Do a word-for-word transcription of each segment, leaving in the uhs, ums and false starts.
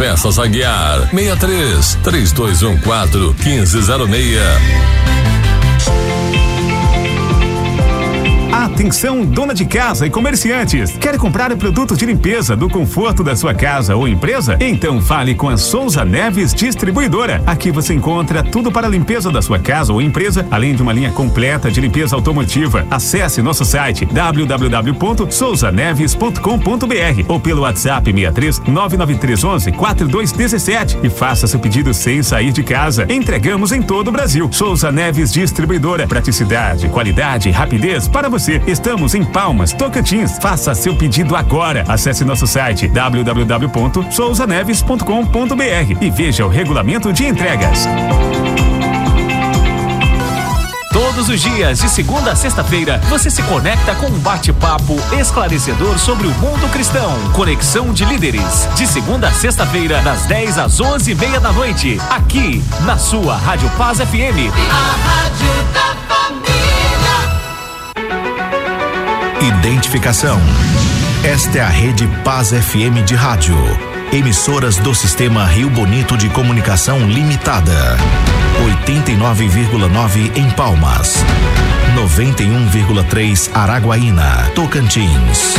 Peças Aguiar, seis três, três dois um quatro, um cinco zero seis. Atenção, dona de casa e comerciantes. Quer comprar produtos de limpeza do conforto da sua casa ou empresa? Então fale com a Souza Neves Distribuidora. Aqui você encontra tudo para a limpeza da sua casa ou empresa, além de uma linha completa de limpeza automotiva. Acesse nosso site w w w ponto souza neves ponto com ponto b r ou pelo WhatsApp seis três, nove nove três um um, quatro dois um sete e faça seu pedido sem sair de casa. Entregamos em todo o Brasil. Souza Neves Distribuidora. Praticidade, qualidade, rapidez para você. Estamos em Palmas, Tocantins. Faça seu pedido agora. Acesse nosso site w w w ponto souza neves ponto com ponto b r e veja o regulamento de entregas. Todos os dias, de segunda a sexta-feira, você se conecta com um bate-papo esclarecedor sobre o mundo cristão. Conexão de Líderes. De segunda a sexta-feira, das dez às onze e meia da noite. Aqui, na sua Rádio Paz F M. A Rádio da Família. Identificação. Esta é a Rede Paz F M de rádio. Emissoras do Sistema Rio Bonito de Comunicação Limitada. oitenta e nove vírgula nove em Palmas. noventa e um vírgula três Araguaína, Tocantins.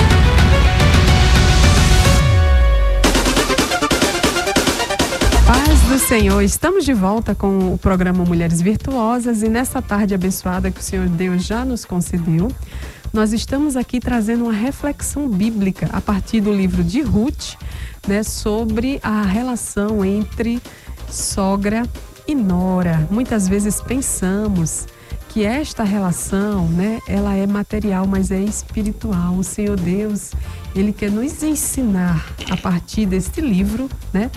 Paz do Senhor, estamos de volta com o programa Mulheres Virtuosas e nessa tarde abençoada que o Senhor Deus já nos concedeu, nós estamos aqui trazendo uma reflexão bíblica a partir do livro de Ruth, né, sobre a relação entre sogra e nora. Muitas vezes pensamos que esta relação, né, ela é material, mas é espiritual. O Senhor Deus, Ele quer nos ensinar a partir deste livro, né,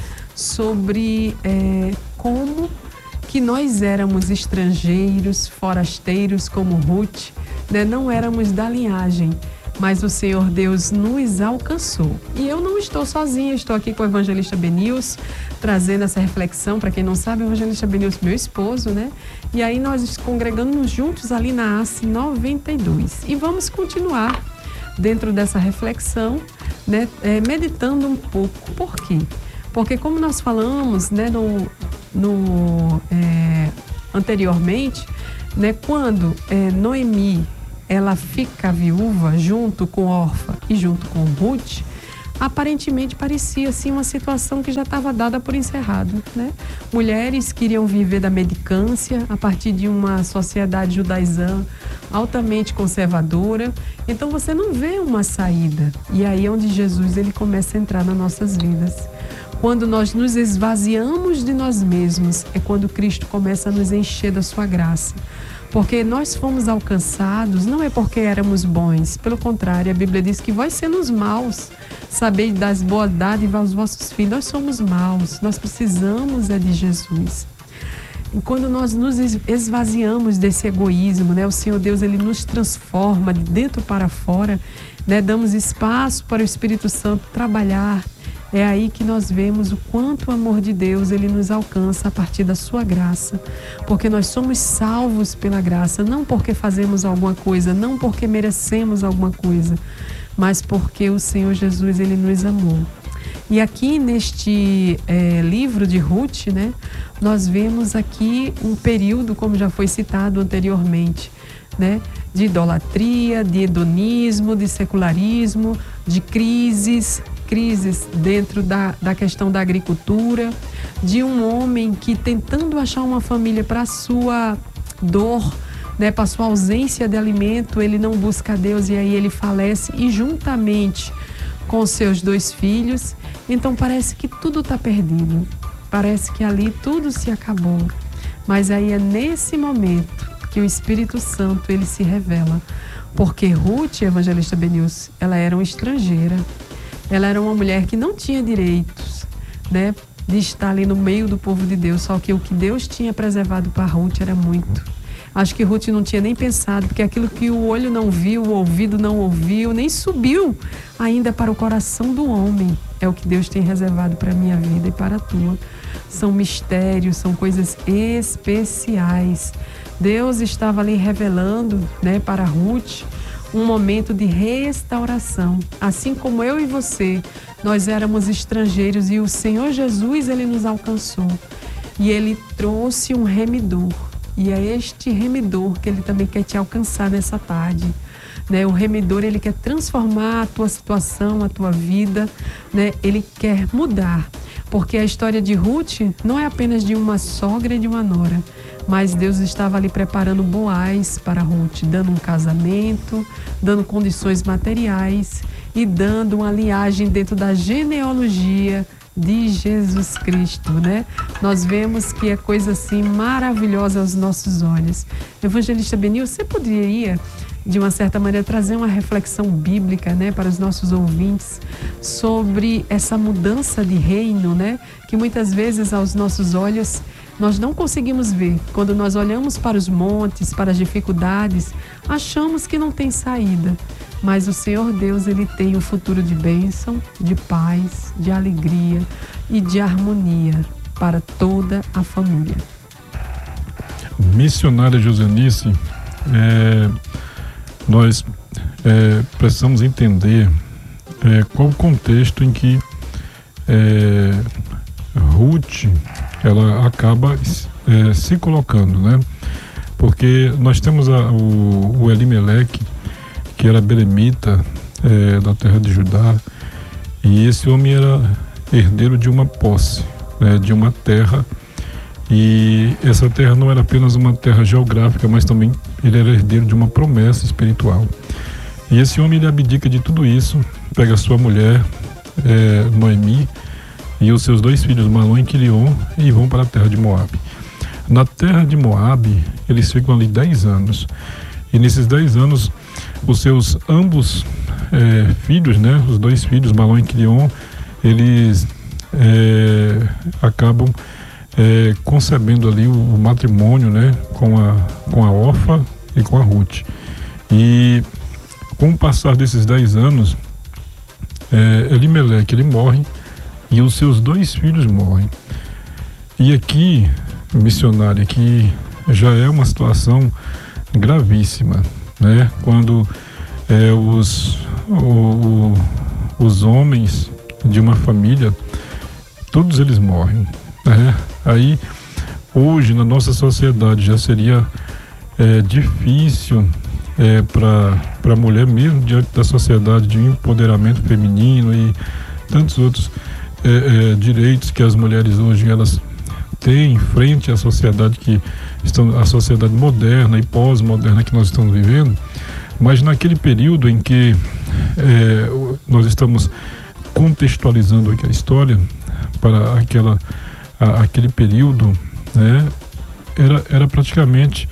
sobre é, como que nós éramos estrangeiros, forasteiros como Ruth, né, não éramos da linhagem, mas o Senhor Deus nos alcançou. E eu não estou sozinha, estou aqui com o evangelista Benils, trazendo essa reflexão. Para quem não sabe, o evangelista Benils, meu esposo, né? E aí nós congregamos juntos ali na A C noventa e dois. E vamos continuar dentro dessa reflexão, né? É, meditando um pouco. Por quê? Porque como nós falamos, né, no, no, é, anteriormente, né, quando é, Noemi ela fica viúva junto com Orfa e junto com Ruth, aparentemente parecia assim uma situação que já estava dada por encerrado, né? Mulheres queriam viver da mendicância a partir de uma sociedade judaizã altamente conservadora. Então você não vê uma saída. E aí é onde Jesus ele começa a entrar nas nossas vidas. Quando nós nos esvaziamos de nós mesmos, é quando Cristo começa a nos encher da sua graça. Porque nós fomos alcançados, não é porque éramos bons, pelo contrário, a Bíblia diz que vós sendo os maus, sabei das boas dádivas aos vossos filhos. Nós somos maus, nós precisamos é de Jesus. E quando nós nos esvaziamos desse egoísmo, né, o Senhor Deus ele nos transforma de dentro para fora, né, damos espaço para o Espírito Santo trabalhar. É aí que nós vemos o quanto o amor de Deus ele nos alcança a partir da sua graça. Porque nós somos salvos pela graça, não porque fazemos alguma coisa, não porque merecemos alguma coisa, mas porque o Senhor Jesus ele nos amou. E aqui neste é, livro de Ruth, né, nós vemos aqui um período, como já foi citado anteriormente, né, de idolatria, de hedonismo, de secularismo, de crises, crises dentro da, da questão da agricultura, de um homem que tentando achar uma família para a sua dor, né, para a sua ausência de alimento, ele não busca a Deus e aí ele falece e juntamente com seus dois filhos, então parece que tudo está perdido, parece que ali tudo se acabou, mas aí é nesse momento que o Espírito Santo ele se revela, porque Ruth, evangelista Benils, ela era uma estrangeira. Ela era uma mulher que não tinha direitos, né, de estar ali no meio do povo de Deus, só que o que Deus tinha preservado para Ruth era muito. Acho que Ruth não tinha nem pensado, porque aquilo que o olho não viu, o ouvido não ouviu, nem subiu ainda para o coração do homem, é o que Deus tem reservado para a minha vida e para a tua. São mistérios, são coisas especiais. Deus estava ali revelando, né, para Ruth um momento de restauração. Assim como eu e você, nós éramos estrangeiros e o Senhor Jesus, ele nos alcançou. E ele trouxe um remidor. E é este remidor que ele também quer te alcançar nessa tarde. Né? O remidor, ele quer transformar a tua situação, a tua vida, né? Ele quer mudar. Porque a história de Ruth não é apenas de uma sogra e de uma nora, mas Deus estava ali preparando Boaz para Ruth, dando um casamento, dando condições materiais e dando uma linhagem dentro da genealogia de Jesus Cristo, né? Nós vemos que é coisa assim maravilhosa aos nossos olhos. Evangelista Benil, você poderia, de uma certa maneira, trazer uma reflexão bíblica, né, para os nossos ouvintes sobre essa mudança de reino, né, que muitas vezes aos nossos olhos nós não conseguimos ver. Quando nós olhamos para os montes, para as dificuldades, achamos que não tem saída. Mas o Senhor Deus, ele tem um futuro de bênção, de paz, de alegria e de harmonia para toda a família. Missionária Josenice, é, nós é, precisamos entender é, qual o contexto em que é, Ruth ela acaba é, se colocando, né? Porque nós temos a, o, o Elimeleque, que era beremita é, da terra de Judá, e esse homem era herdeiro de uma posse, né, de uma terra, e essa terra não era apenas uma terra geográfica, mas também ele era herdeiro de uma promessa espiritual. E esse homem, ele abdica de tudo isso, pega a sua mulher, é, Noemi, e os seus dois filhos, Malom e Quilion, e vão para a terra de Moabe. Na terra de Moabe, eles ficam ali dez anos, e nesses dez anos, os seus ambos é, filhos, né, os dois filhos, Malom e Quilion, eles é, acabam é, concebendo ali o, o matrimônio, né, com a, com a Orfa e com a Ruth. E com o passar desses dez anos, é, Elimeleque, ele morre e os seus dois filhos morrem. E aqui, missionário, aqui já é uma situação gravíssima, né? Quando é, os, o, os homens de uma família, todos eles morrem, né? Aí, hoje, na nossa sociedade, já seria é, difícil é, para a mulher, mesmo diante da sociedade de empoderamento feminino e tantos outros é, é, direitos que as mulheres hoje elas têm frente à sociedade que estão, a sociedade moderna e pós-moderna que nós estamos vivendo. Mas naquele período em que é, nós estamos contextualizando aqui a história para aquela, a, aquele período, né, era, era praticamente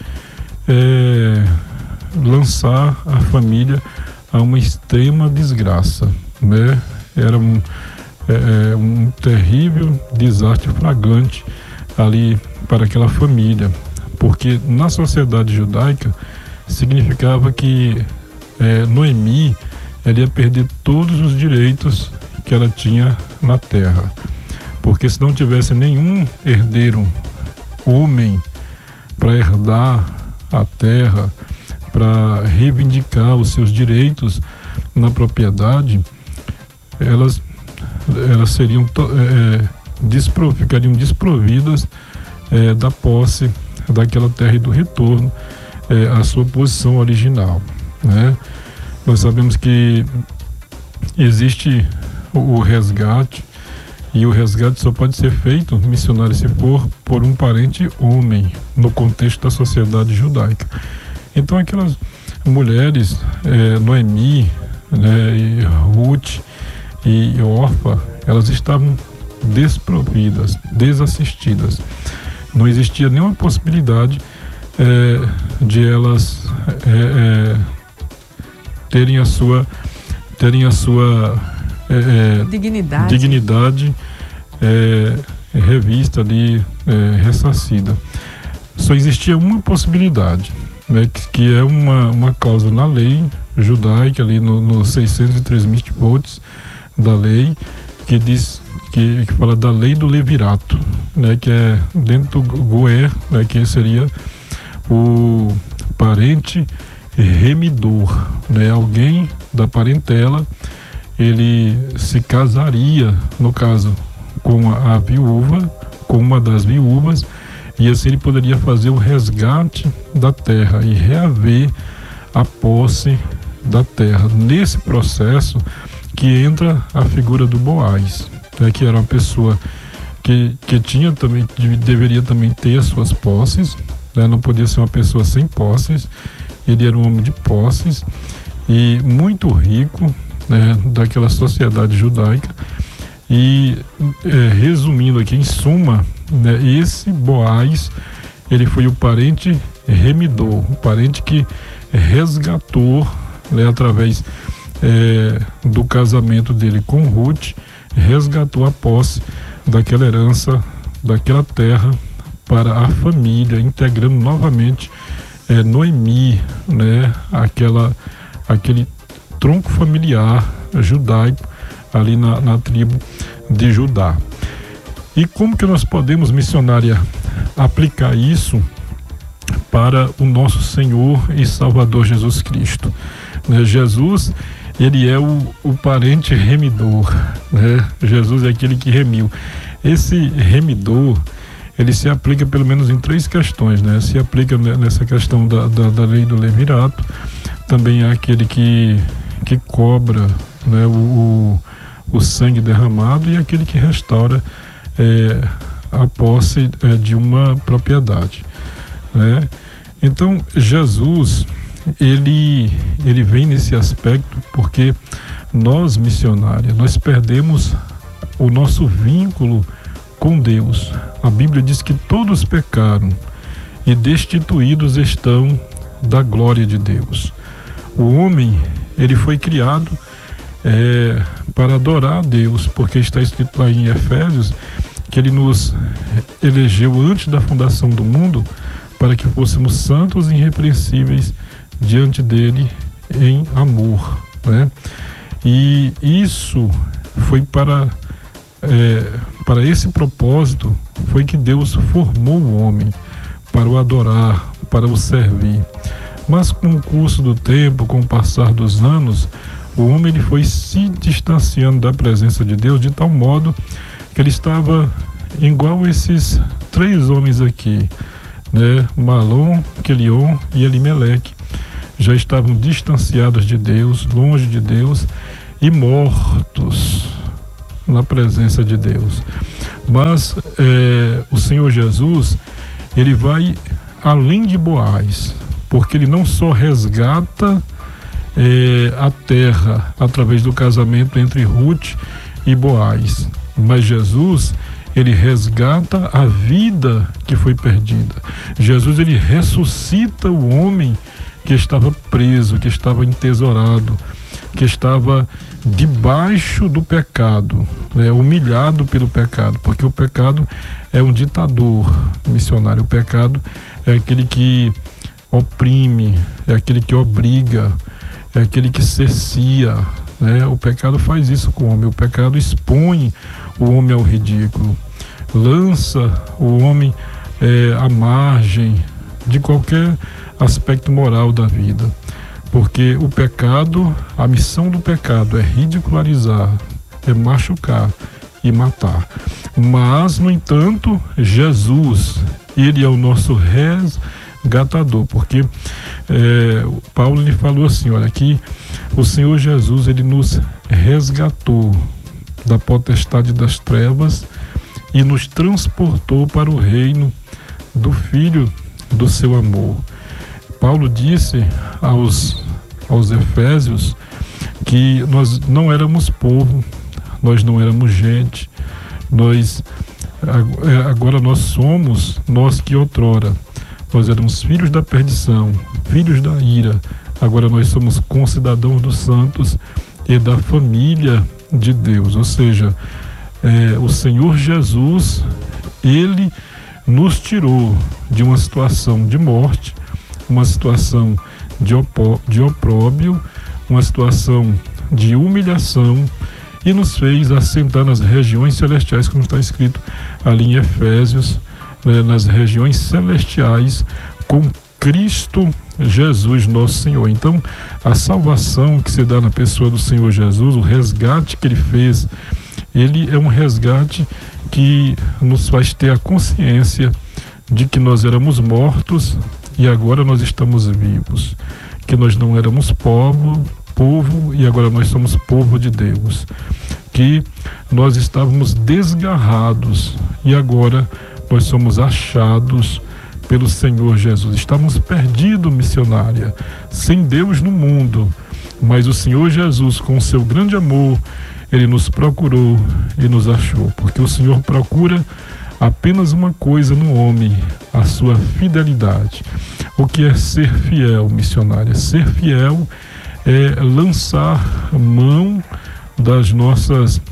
é, lançar a família a uma extrema desgraça, né? Era um, é, um terrível desastre flagrante ali para aquela família, porque na sociedade judaica significava que é, Noemi ela ia perder todos os direitos que ela tinha na terra, porque se não tivesse nenhum herdeiro homem para herdar a terra, para reivindicar os seus direitos na propriedade, elas, elas seriam é, desprov, ficariam desprovidas é, da posse daquela terra e do retorno é, à sua posição original, né? Nós sabemos que existe o, o resgate, e o resgate só pode ser feito, missionário, se for por um parente homem, no contexto da sociedade judaica. Então aquelas mulheres, é, Noemi, né, e Ruth e Orfa, elas estavam desprovidas, desassistidas. Não existia nenhuma possibilidade é, de elas é, é, terem a sua, terem a sua é, dignidade, dignidade é, revista ali, é, ressarcida. Só existia uma possibilidade, né, que, que é uma, uma cláusula na lei judaica, ali no, no seiscentos e três mitzvot da lei, que diz que, que fala da lei do levirato, né, que é dentro do goer, né, que seria o parente remidor, né? Alguém da parentela, ele se casaria, no caso, com a, a viúva, com uma das viúvas, e assim ele poderia fazer o resgate da terra e reaver a posse da terra. Nesse processo que entra a figura do Boaz, né, que era uma pessoa que, que tinha também, deveria também ter as suas posses, né, não podia ser uma pessoa sem posses. Ele era um homem de posses e muito rico, né, daquela sociedade judaica. E é, resumindo aqui, em suma, né, esse Boaz, ele foi o parente remidor, o parente que resgatou, né, através é, do casamento dele com Ruth, resgatou a posse daquela herança, daquela terra para a família, integrando novamente é, Noemi, né, aquela, aquele tronco familiar judaico ali na, na tribo de Judá. E como que nós podemos, missionária, aplicar isso para o nosso Senhor e Salvador Jesus Cristo? Né, Jesus, ele é o, o parente remidor, né? Jesus é aquele que remiu. Esse remidor, ele se aplica pelo menos em três questões, né? Se aplica nessa questão da, da, da lei do levirato, também é aquele que, que cobra, né, o, o, o sangue derramado, e aquele que restaura é, a posse é, de uma propriedade, né? Então, Jesus, ele, ele vem nesse aspecto porque nós, missionária, nós perdemos o nosso vínculo com Deus. A Bíblia diz que todos pecaram e destituídos estão da glória de Deus. O homem, ele foi criado é, para adorar a Deus, porque está escrito lá em Efésios que ele nos elegeu antes da fundação do mundo para que fôssemos santos e irrepreensíveis diante dele em amor, né? E isso foi para é, para esse propósito foi que Deus formou o homem, para o adorar, para o servir. Mas com o curso do tempo, com o passar dos anos, o homem ele foi se distanciando da presença de Deus de tal modo que ele estava igual a esses três homens aqui, né? Malom, Quelion e Elimeleque. Já estavam distanciados de Deus, longe de Deus e mortos na presença de Deus. Mas é, o Senhor Jesus, ele vai além de Boaz, porque ele não só resgata é, a terra através do casamento entre Ruth e Boaz, mas Jesus, ele resgata a vida que foi perdida. Jesus, ele ressuscita o homem que estava preso, que estava entesourado, que estava debaixo do pecado, né, humilhado pelo pecado, porque o pecado é um ditador, missionário. O pecado é aquele que oprime, é aquele que obriga, é aquele que cercia, né? O pecado faz isso com o homem. O pecado expõe o homem ao ridículo, lança o homem é, à margem de qualquer aspecto moral da vida, porque o pecado, a missão do pecado é ridicularizar, é machucar e matar. Mas, no entanto, Jesus, ele é o nosso resgatador, porque é, Paulo lhe falou assim, olha, aqui o Senhor Jesus, ele nos resgatou da potestade das trevas e nos transportou para o reino do Filho do seu amor. Paulo disse aos, aos Efésios que nós não éramos povo, nós não éramos gente, nós agora nós somos, nós que outrora nós éramos filhos da perdição, filhos da ira, agora nós somos concidadãos dos santos e da família de Deus. Ou seja, é, o Senhor Jesus, ele nos tirou de uma situação de morte, uma situação de, opó, de opróbio, uma situação de humilhação, e nos fez assentar nas regiões celestiais, como está escrito ali em Efésios, né, nas regiões celestiais, com Cristo Jesus nosso Senhor. Então, a salvação que se dá na pessoa do Senhor Jesus, o resgate que ele fez, ele é um resgate que nos faz ter a consciência de que nós éramos mortos e agora nós estamos vivos, que nós não éramos povo, povo e agora nós somos povo de Deus, que nós estávamos desgarrados e agora nós somos achados pelo Senhor Jesus. Estávamos perdidos, missionária, sem Deus no mundo, mas o Senhor Jesus, com o seu grande amor, ele nos procurou e nos achou, porque o Senhor procura apenas uma coisa no homem, a sua fidelidade. O que é ser fiel, missionária? Ser fiel é lançar mão das nossas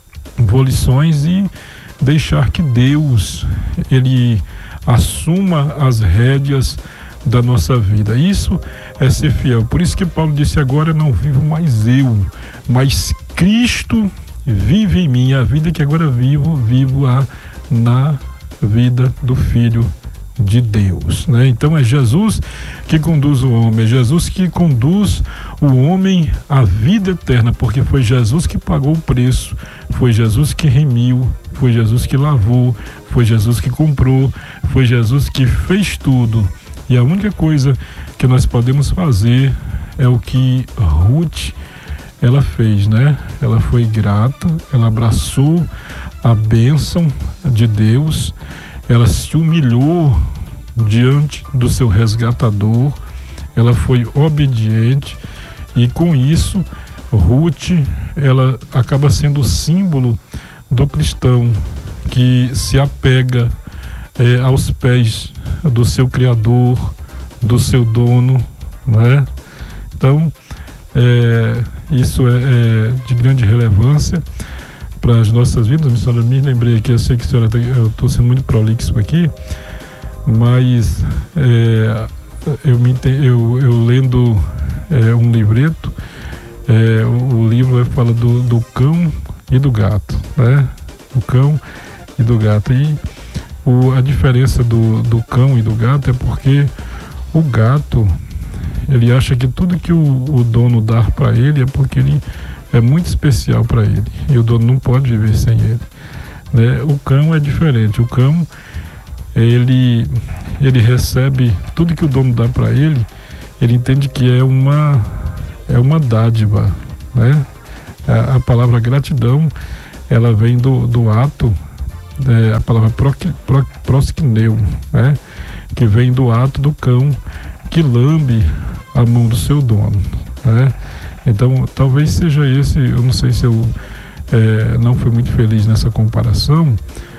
volições e deixar que Deus, ele assuma as rédeas da nossa vida. Isso é ser fiel. Por isso que Paulo disse: agora não vivo mais eu, mas Cristo vive em mim. A vida que agora vivo, vivo a na vida do Filho de Deus, né? Então é Jesus que conduz o homem, é Jesus que conduz o homem à vida eterna, porque foi Jesus que pagou o preço, foi Jesus que remiu, foi Jesus que lavou, foi Jesus que comprou, foi Jesus que fez tudo. E a única coisa que nós podemos fazer é o que Ruth ela fez, né? Ela foi grata, ela abraçou a bênção de Deus, ela se humilhou diante do seu resgatador, ela foi obediente e com isso Ruth, ela acaba sendo o símbolo do cristão que se apega é, aos pés do seu Criador, do seu dono, né? Então é, isso é, é de grande relevância para as nossas vidas. A senhora me lembrei aqui, eu sei que a senhora tá, eu estou sendo muito prolixo aqui, mas é, eu, me, eu, eu lendo é, um livreto, é, o, o livro fala do, do cão e do gato, né? O cão e do gato. E o, a diferença do, do cão e do gato é porque o gato, ele acha que tudo que o, o dono dá para ele é porque ele é muito especial para ele e o dono não pode viver sem ele, né? O cão é diferente. O cão, ele ele recebe tudo que o dono dá para ele, ele entende que é uma é uma dádiva, né? A, a palavra gratidão, ela vem do, do ato, é, a palavra pro, pro, prosquineu, né? Que vem do ato do cão que lambe a mão do seu dono, né? Então, talvez seja esse, eu não sei se eu é, não fui muito feliz nessa comparação,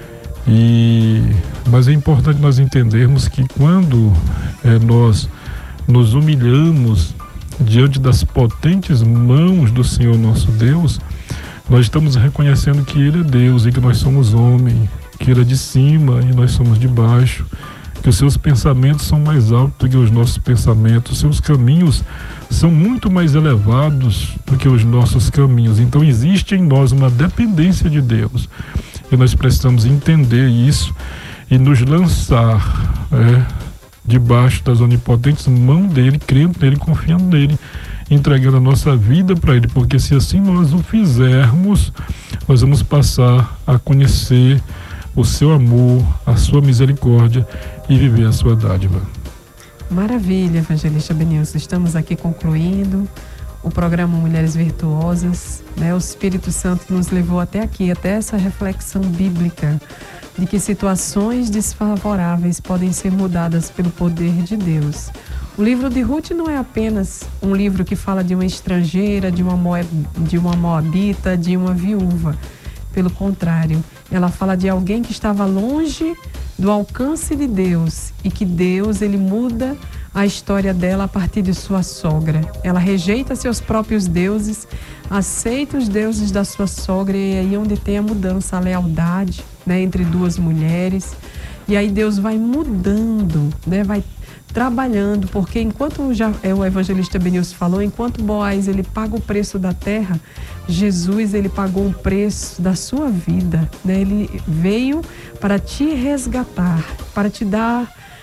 e, mas é importante nós entendermos que quando é, nós nos humilhamos diante das potentes mãos do Senhor nosso Deus, nós estamos reconhecendo que Ele é Deus e que nós somos homem, que Ele é de cima e nós somos de baixo, que os seus pensamentos são mais altos do que os nossos pensamentos, os seus caminhos são muito mais elevados do que os nossos caminhos. Então existe em nós uma dependência de Deus e nós precisamos entender isso e nos lançar é, debaixo das onipotentes mãos dele, crendo nele, confiando nele, entregando a nossa vida para ele, porque se assim nós o fizermos, nós vamos passar a conhecer o seu amor, a sua misericórdia e viver a sua dádiva. Maravilha, evangelista Benilson. Estamos aqui concluindo o programa Mulheres Virtuosas, né? O Espírito Santo nos levou até aqui, até essa reflexão bíblica de que situações desfavoráveis podem ser mudadas pelo poder de Deus. O livro de Ruth não é apenas um livro que fala de uma estrangeira, de uma, moab, de uma moabita, de uma viúva. Pelo contrário, ela fala de alguém que estava longe do alcance de Deus e que Deus, ele muda a história dela a partir de sua sogra. Ela rejeita seus próprios deuses, aceita os deuses da sua sogra, e é aí onde tem a mudança, a lealdade, né, entre duas mulheres. E aí Deus vai mudando, né, vai trabalhando, porque enquanto já é, o evangelista Benilson falou, enquanto Boaz ele paga o preço da terra, Jesus ele pagou o preço da sua vida, né? Ele veio para te resgatar, para te dar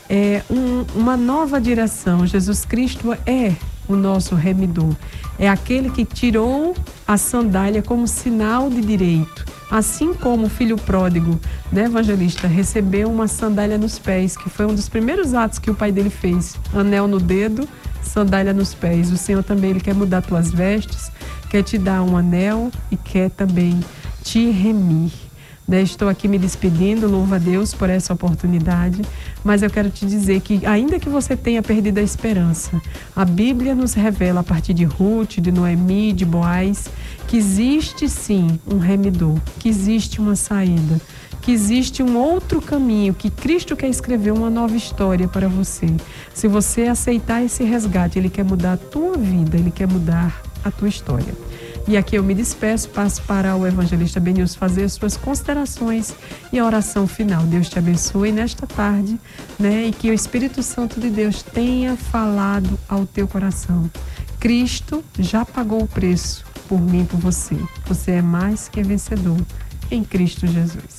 é um, uma nova direção. Jesus Cristo é o nosso remidor. É aquele que tirou a sandália como sinal de direito. Assim como o filho pródigo, né, evangelista, recebeu uma sandália nos pés, que foi um dos primeiros atos que o pai dele fez. Anel no dedo, sandália nos pés. O Senhor também, Ele quer mudar tuas vestes, quer te dar um anel e quer também te remir. Né, estou aqui me despedindo, louva a Deus por essa oportunidade, mas eu quero te dizer que ainda que você tenha perdido a esperança, a Bíblia nos revela a partir de Ruth, de Noemi, de Boaz, que existe sim um remidor, que existe uma saída, que existe um outro caminho, que Cristo quer escrever uma nova história para você. Se você aceitar esse resgate, Ele quer mudar a tua vida, Ele quer mudar a tua história. E aqui eu me despeço, passo para o evangelista Benilson fazer suas considerações e a oração final. Deus te abençoe nesta tarde, né? E que o Espírito Santo de Deus tenha falado ao teu coração. Cristo já pagou o preço por mim e por você. Você é mais que vencedor em Cristo Jesus.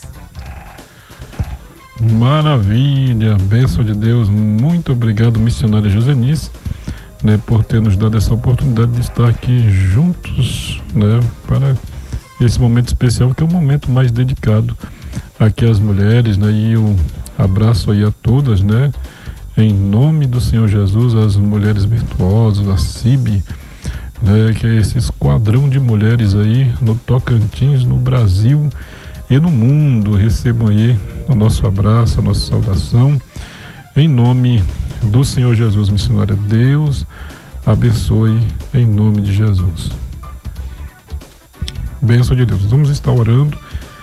Maravilha, bênção de Deus. Muito obrigado, missionária Josenice, né, por ter nos dado essa oportunidade de estar aqui juntos, né, para esse momento especial, que é um momento mais dedicado aqui às mulheres, né, e um abraço aí a todas, né, em nome do Senhor Jesus, as mulheres virtuosas, a C I B, né, que é esse esquadrão de mulheres aí no Tocantins, no Brasil e no mundo. Recebam aí o nosso abraço, a nossa saudação, em nome do Senhor Jesus. Missionária, Deus abençoe em nome de Jesus. Bênção de Deus. Vamos estar orando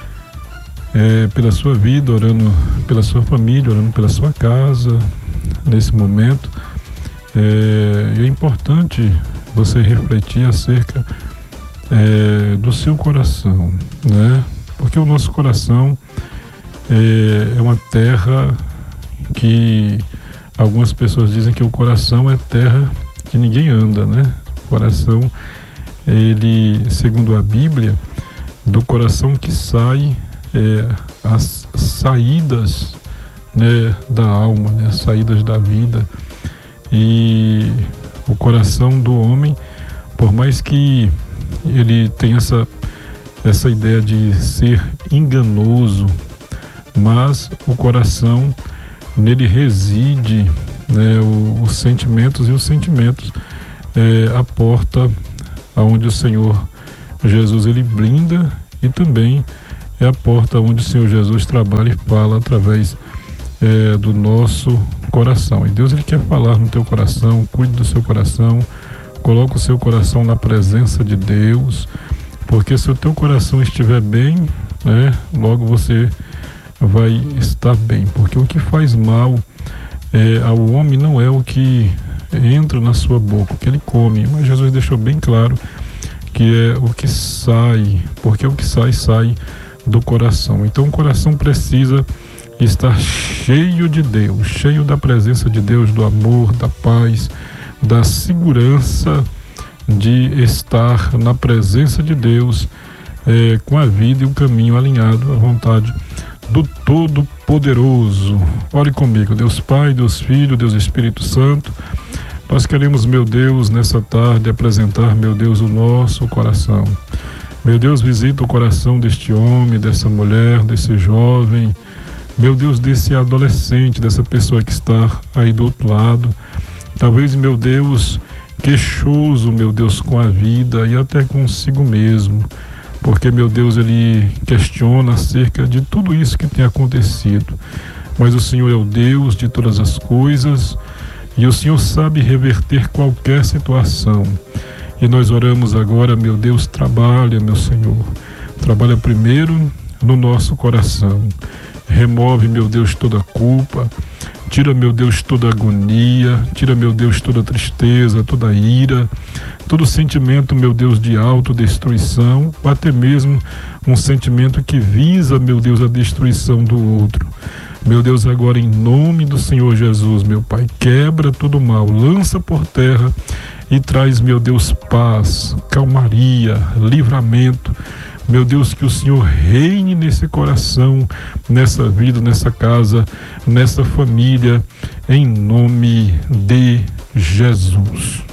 é, pela sua vida, orando pela sua família, orando pela sua casa nesse momento. É, é importante você refletir acerca é, do seu coração, né? Porque o nosso coração é, é uma terra que algumas pessoas dizem que o coração é terra que ninguém anda, né? O coração, ele, segundo a Bíblia, do coração que sai é, as saídas, né, da alma, né, as saídas da vida. E o coração do homem, por mais que ele tenha essa, essa ideia de ser enganoso, mas o coração, nele reside, né, o, os sentimentos, e os sentimentos é a porta aonde o Senhor Jesus ele brinda, e também é a porta onde o Senhor Jesus trabalha e fala através é, do nosso coração. E Deus ele quer falar no teu coração. Cuide do seu coração, coloca o seu coração na presença de Deus, porque se o teu coração estiver bem, né, logo você vai estar bem, porque o que faz mal é, ao homem não é o que entra na sua boca, o que ele come, mas Jesus deixou bem claro que é o que sai, porque o que sai, sai do coração. Então o coração precisa estar cheio de Deus, cheio da presença de Deus, do amor, da paz, da segurança de estar na presença de Deus, é, com a vida e o caminho alinhado à vontade do Todo-Poderoso. Ore comigo. Deus Pai, Deus Filho, Deus Espírito Santo, nós queremos, meu Deus, nessa tarde apresentar, meu Deus, o nosso coração. Meu Deus, visita o coração deste homem, dessa mulher, desse jovem, meu Deus, desse adolescente, dessa pessoa que está aí do outro lado, talvez, meu Deus, queixoso, meu Deus, com a vida e até consigo mesmo, porque, meu Deus, ele questiona acerca de tudo isso que tem acontecido. Mas o Senhor é o Deus de todas as coisas e o Senhor sabe reverter qualquer situação. E nós oramos agora, meu Deus, trabalha, meu Senhor. Trabalha primeiro no nosso coração. Remove, meu Deus, toda a culpa. Tira, meu Deus, toda a agonia. Tira, meu Deus, toda a tristeza, toda a ira. Todo sentimento, meu Deus, de autodestruição, ou até mesmo um sentimento que visa, meu Deus, a destruição do outro. Meu Deus, agora em nome do Senhor Jesus, meu Pai, quebra todo o mal, lança por terra e traz, meu Deus, paz, calmaria, livramento Meu Deus, que o Senhor reine nesse coração, nessa vida, nessa casa, nessa família, em nome de Jesus.